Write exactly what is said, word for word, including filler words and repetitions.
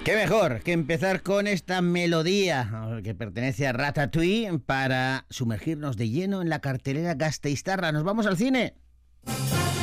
Qué mejor que empezar con esta melodía que pertenece a Ratatouille para sumergirnos de lleno en la cartelera gasteiztarra. ¿Nos vamos al cine?